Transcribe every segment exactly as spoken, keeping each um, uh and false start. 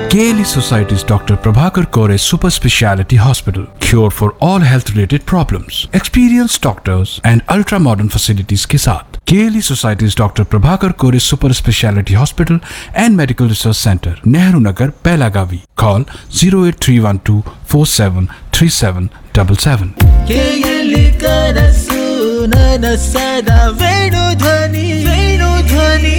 K L E Society's Doctor Prabhakar Kore Super Speciality Hospital. Cure for all health related problems. Experienced doctors and ultra modern facilities के साथ K L E Society's Doctor Prabhakar Kore Super Speciality Hospital and Medical Research Center, Nehru Nagar, Pelagavi. Call zero eight three one two four seven three seven seven seven. K L E Kanasu Nana Sada Venu Dhwani Venu Dhwani.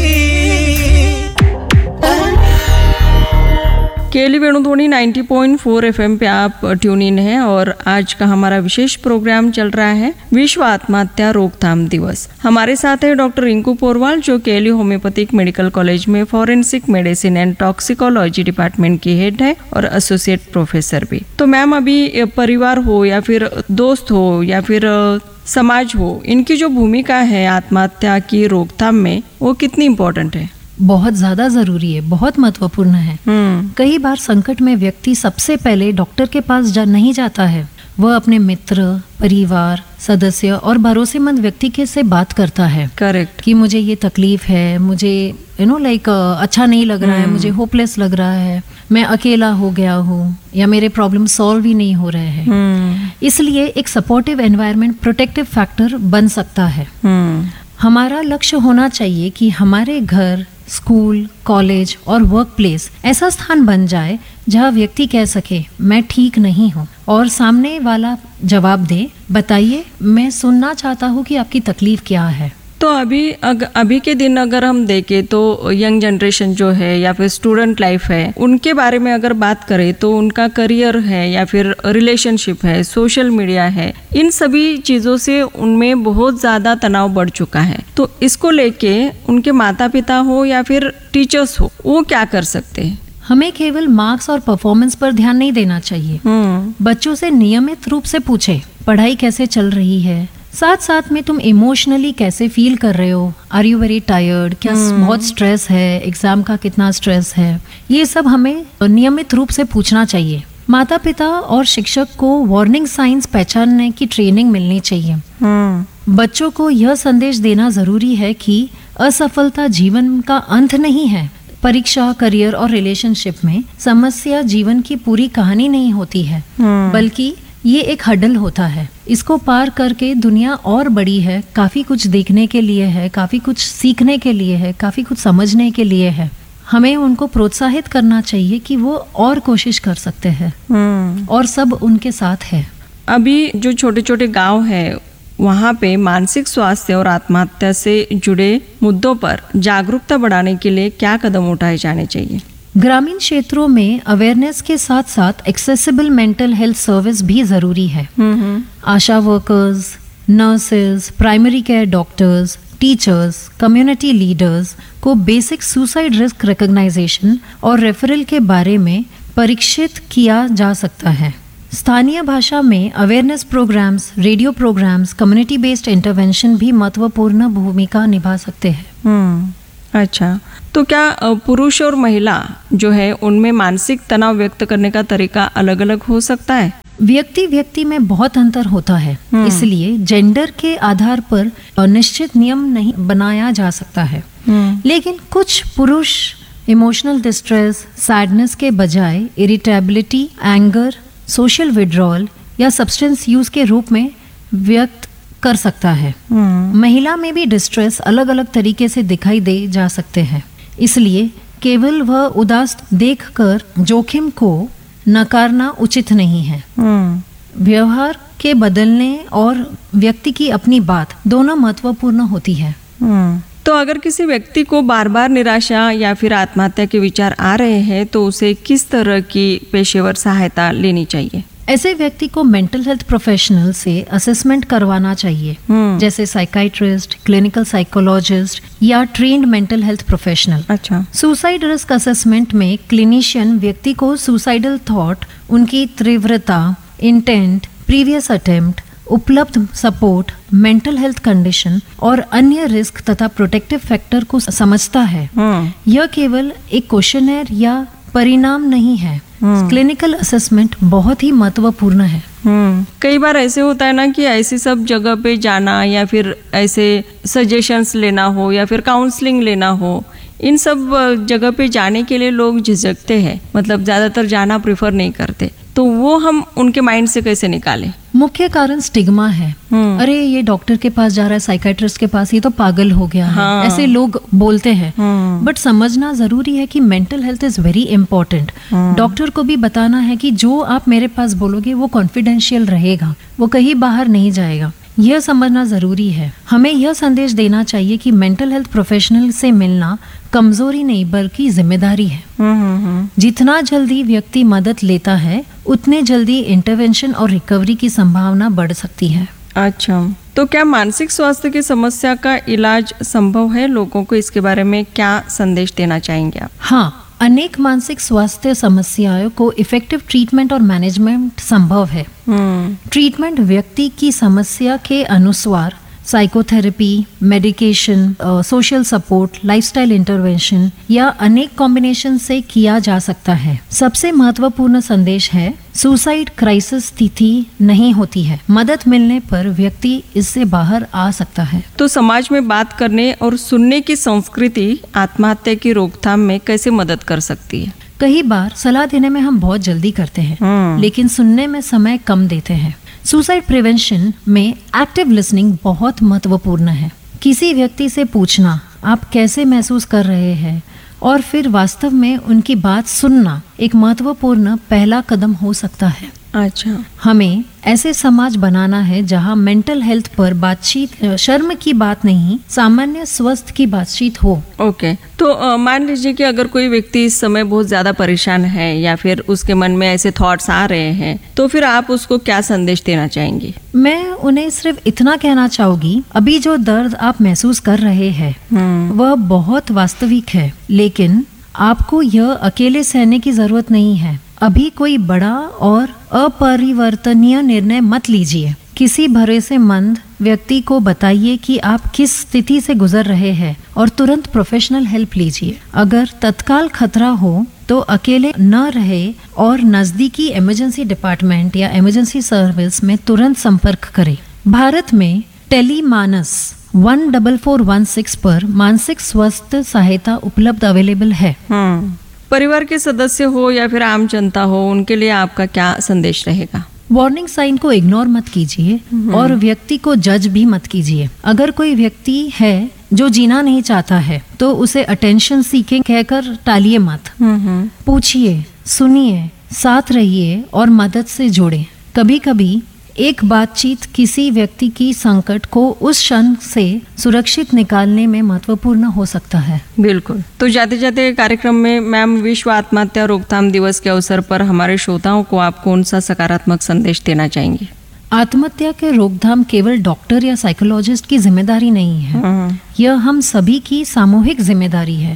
केली वेणुध्वनि नब्बे point चार FM पे आप tune in हैं और आज का हमारा विशेष प्रोग्राम चल रहा है विश्व आत्महत्या रोकथाम दिवस। हमारे साथ है डॉक्टर रिंकू पोरवाल जो केली होम्योपैथिक मेडिकल कॉलेज में forensic medicine and toxicology department की हेड है और एसोसिएट प्रोफेसर भी। तो मैम, अभी परिवार हो या फिर दोस्त हो या फिर समाज हो, इनकी जो भूमिका है आत्महत्या की रोकथाम में वो कितनी इम्पोर्टेंट है? बहुत ज्यादा जरूरी है, बहुत महत्वपूर्ण है। कई बार संकट में व्यक्ति सबसे पहले डॉक्टर के पास जा नहीं जाता है, वह अपने मित्र, परिवार सदस्य और भरोसेमंद व्यक्ति के से बात करता है। करेक्ट। कि मुझे ये तकलीफ है, मुझे यू नो लाइक अच्छा नहीं लग रहा है, मुझे होपलेस लग रहा है, मैं अकेला हो गया हूँ या मेरे प्रॉब्लम सॉल्व ही नहीं हो रहे हैं। इसलिए एक सपोर्टिव एनवायरनमेंट प्रोटेक्टिव फैक्टर बन सकता है। हमारा लक्ष्य होना चाहिए कि हमारे घर, स्कूल, कॉलेज और वर्क प्लेस ऐसा स्थान बन जाए जहाँ व्यक्ति कह सके मैं ठीक नहीं हूँ और सामने वाला जवाब दे, बताइए मैं सुनना चाहता हूँ कि आपकी तकलीफ क्या है। तो अभी अग, अभी के दिन अगर हम देखें तो यंग जनरेशन जो है या फिर स्टूडेंट लाइफ है, उनके बारे में अगर बात करें तो उनका करियर है या फिर रिलेशनशिप है, सोशल मीडिया है, इन सभी चीज़ों से उनमें बहुत ज़्यादा तनाव बढ़ चुका है। तो इसको लेके उनके माता पिता हो या फिर टीचर्स हो, वो क्या कर सकते हैं? हमें केवल मार्क्स और परफॉर्मेंस पर ध्यान नहीं देना चाहिए। बच्चों से नियमित रूप से पूछे पढ़ाई कैसे चल रही है, साथ साथ में तुम इमोशनली कैसे फील कर रहे हो, आर यू वेरी टायर्ड, क्या बहुत स्ट्रेस है, एग्जाम का कितना स्ट्रेस है, ये सब हमें नियमित रूप से पूछना चाहिए। माता पिता और शिक्षक को वार्निंग साइंस पहचानने की ट्रेनिंग मिलनी चाहिए। बच्चों को यह संदेश देना जरूरी है कि असफलता जीवन का अंत नहीं है। परीक्षा, करियर और रिलेशनशिप में समस्या जीवन की पूरी कहानी नहीं होती है, बल्कि ये एक हडल होता है। इसको पार करके दुनिया और बड़ी है, काफी कुछ देखने के लिए है, काफी कुछ सीखने के लिए है, काफी कुछ समझने के लिए है। हमें उनको प्रोत्साहित करना चाहिए कि वो और कोशिश कर सकते हैं और सब उनके साथ है। अभी जो छोटे छोटे गांव है वहाँ पे मानसिक स्वास्थ्य और आत्महत्या से जुड़े मुद्दों पर जागरूकता बढ़ाने के लिए क्या कदम उठाए जाने चाहिए? ग्रामीण क्षेत्रों में अवेयरनेस के साथ साथ एक्सेसिबल मेंटल हेल्थ सर्विस भी जरूरी है। आशा workers, nurses, primary care doctors, teachers, community leaders को बेसिक सुसाइड रिस्क रिकॉग्नाइजेशन और रेफरल के बारे में परीक्षित किया जा सकता है। स्थानीय भाषा में awareness programmes, radio programmes, community based intervention भी महत्वपूर्ण भूमिका निभा सकते हैं। अच्छा, तो क्या पुरुष और महिला जो है उनमें मानसिक तनाव व्यक्त करने का तरीका अलग अलग हो सकता है? व्यक्ति व्यक्ति में बहुत अंतर होता है, इसलिए जेंडर के आधार पर निश्चित नियम नहीं बनाया जा सकता है। लेकिन कुछ पुरुष इमोशनल डिस्ट्रेस, सैडनेस के बजाय इरिटेबिलिटी, एंगर, सोशल विड्रॉल या सब्सटेंस यूज के रूप में व्यक्त कर सकता है। महिला में भी डिस्ट्रेस अलग अलग तरीके से दिखाई दे जा सकते हैं, इसलिए केवल वह उदास देखकर जोखिम को नकारना उचित नहीं है। व्यवहार के बदलने और व्यक्ति की अपनी बात दोनों महत्वपूर्ण होती है। तो अगर किसी व्यक्ति को बार बार निराशा या फिर आत्महत्या के विचार आ रहे हैं तो उसे किस तरह की पेशेवर सहायता लेनी चाहिए? ऐसे व्यक्ति को मेंटल हेल्थ प्रोफेशनल से असेसमेंट करवाना चाहिए, जैसे साइकाइट्रिस्ट, क्लिनिकल साइकोलॉजिस्ट या ट्रेन्ड मेंटल हेल्थ प्रोफेशनल। अच्छा। सुसाइड रिस्क असेसमेंट में क्लिनिशियन व्यक्ति को सुसाइडल थॉट, उनकी तीव्रता, इंटेंट, प्रीवियस अटेम्प्ट, उपलब्ध सपोर्ट, मेंटल हेल्थ कंडीशन और अन्य रिस्क तथा प्रोटेक्टिव फैक्टर को समझता है। यह केवल एक क्वेश्चनर या परिणाम नहीं है। क्लिनिकल असेसमेंट बहुत ही महत्वपूर्ण है। कई बार ऐसे होता है ना कि ऐसी सब जगह पे जाना या फिर ऐसे सजेशंस लेना हो या फिर काउंसलिंग लेना हो, इन सब जगह पे जाने के लिए लोग झिझकते हैं, मतलब ज्यादातर जाना प्रेफर नहीं करते, तो वो हम उनके माइंड से कैसे निकालें? मुख्य कारण स्टिग्मा है। अरे ये डॉक्टर के पास जा रहा है, साइकाइट्रिस्ट के पास, ये तो पागल हो गया हाँ। है, ऐसे लोग बोलते हैं। बट समझना जरूरी है कि mental health is very important. Doctor को भी बताना है कि जो आप मेरे पास बोलोगे वो कॉन्फिडेंशियल रहेगा, वो कहीं बाहर नहीं जाएगा। यह समझना जरूरी है। हमें यह संदेश देना चाहिए कि मेंटल हेल्थ प्रोफेशनल से मिलना कमजोरी नहीं बल्कि जिम्मेदारी है। जितना जल्दी व्यक्ति मदद लेता है उतने जल्दी इंटरवेंशन और रिकवरी की संभावना बढ़ सकती है। अच्छा, तो क्या मानसिक स्वास्थ्य की समस्या का इलाज संभव है? लोगों को इसके बारे में क्या संदेश देना चाहेंगे आप? हाँ, अनेक मानसिक स्वास्थ्य समस्याओं को इफेक्टिव ट्रीटमेंट और मैनेजमेंट संभव है। ट्रीटमेंट व्यक्ति की समस्या के अनुसार psychotherapy, medication, social support, lifestyle intervention या अनेक कॉम्बिनेशन से किया जा सकता है। सबसे महत्वपूर्ण संदेश है, सुसाइड क्राइसिस स्थिति नहीं होती है। मदद मिलने पर व्यक्ति इससे बाहर आ सकता है। तो समाज में बात करने और सुनने की संस्कृति आत्महत्या की रोकथाम में कैसे मदद कर सकती है? कई बार सलाह देने में हम बहुत जल्दी करते हैं, लेकिन सुनने में समय कम देते हैं। सुसाइड प्रिवेंशन में एक्टिव लिसनिंग बहुत महत्वपूर्ण है। किसी व्यक्ति से पूछना आप कैसे महसूस कर रहे हैं और फिर वास्तव में उनकी बात सुनना एक महत्वपूर्ण पहला कदम हो सकता है। अच्छा, हमें ऐसे समाज बनाना है जहां मेंटल हेल्थ पर बातचीत शर्म की बात नहीं, सामान्य स्वस्थ की बातचीत हो। ओके, तो अ, मान लीजिए कि अगर कोई व्यक्ति इस समय बहुत ज्यादा परेशान है या फिर उसके मन में ऐसे थॉट्स आ रहे हैं, तो फिर आप उसको क्या संदेश देना चाहेंगी? मैं उन्हें सिर्फ इतना कहना चाहूंगी, अभी जो दर्द आप महसूस कर रहे हैं वह बहुत वास्तविक है, लेकिन आपको यह अकेले सहने की जरूरत नहीं है। अभी कोई बड़ा और अपरिवर्तनीय निर्णय मत लीजिए। किसी भरोसेमंद व्यक्ति को बताइए कि आप किस स्थिति से गुजर रहे हैं और तुरंत प्रोफेशनल हेल्प लीजिए। अगर तत्काल खतरा हो तो अकेले न रहे और नजदीकी इमरजेंसी डिपार्टमेंट या इमरजेंसी सर्विस में तुरंत संपर्क करें। भारत में Tele-MANAS one double four one six पर मानसिक स्वास्थ्य सहायता उपलब्ध अवेलेबल है। परिवार के सदस्य हो या फिर आम जनता हो, उनके लिए आपका क्या संदेश रहेगा? वार्निंग साइन को इग्नोर मत कीजिए और व्यक्ति को जज भी मत कीजिए। अगर कोई व्यक्ति है जो जीना नहीं चाहता है तो उसे अटेंशन सीखे कहकर टालिए मत। पूछिए, सुनिए, साथ रहिए और मदद से जोड़े। कभी कभी एक बातचीत किसी व्यक्ति की संकट को उस क्षण से सुरक्षित निकालने में महत्वपूर्ण हो सकता है। बिल्कुल। तो जाते जाते कार्यक्रम में मैम, विश्व आत्महत्या रोकथाम दिवस के अवसर पर हमारे श्रोताओं को आप कौन सा सकारात्मक संदेश देना चाहेंगे? आत्महत्या के रोकथाम केवल डॉक्टर या साइकोलॉजिस्ट की जिम्मेदारी नहीं है, यह हम सभी की सामूहिक जिम्मेदारी है।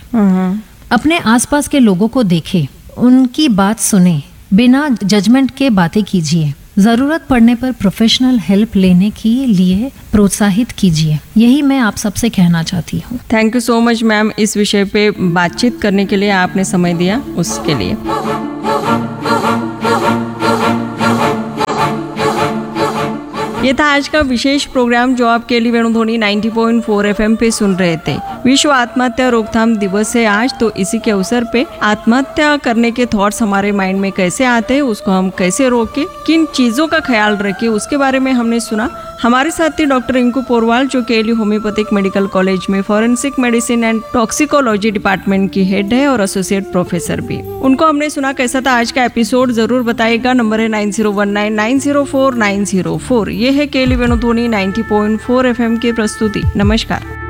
अपने आसपास के लोगों को देखें, उनकी बात सुने, बिना जजमेंट के बातें कीजिए। जरूरत पड़ने पर प्रोफेशनल हेल्प लेने के लिए प्रोत्साहित कीजिए। यही मैं आप सबसे कहना चाहती हूँ। Thank you so much ma'am, इस विषय पे बातचीत करने के लिए आपने समय दिया, उसके लिए। ये था आज का विशेष प्रोग्राम जो आप केली वेणुध्वनि नब्बे पॉइंट चार एफएम पे सुन रहे थे। विश्व आत्महत्या रोकथाम दिवस है आज, तो इसी के अवसर पे आत्महत्या करने के थॉट्स हमारे माइंड में कैसे आते हैं, उसको हम कैसे रोके, किन चीजों का ख्याल रखें, उसके बारे में हमने सुना। हमारे साथ थी डॉक्टर रिंकू पोरवाल, जो केली होम्योपैथिक मेडिकल कॉलेज में forensic medicine and toxicology department की हेड है और एसोसिएट प्रोफेसर भी। उनको हमने सुना। कैसा था आज का एपिसोड जरूर बताइएगा। नंबर है nine zero one nine nine zero four nine zero four. ये है केली वेणुध्वनि नब्बे पॉइंट चार एफएम की प्रस्तुति। नमस्कार।